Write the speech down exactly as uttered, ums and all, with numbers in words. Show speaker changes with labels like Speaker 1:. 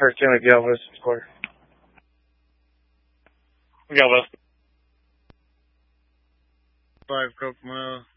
Speaker 1: First team with Galvez, score.
Speaker 2: Galvez.
Speaker 3: Five, Coke Mile.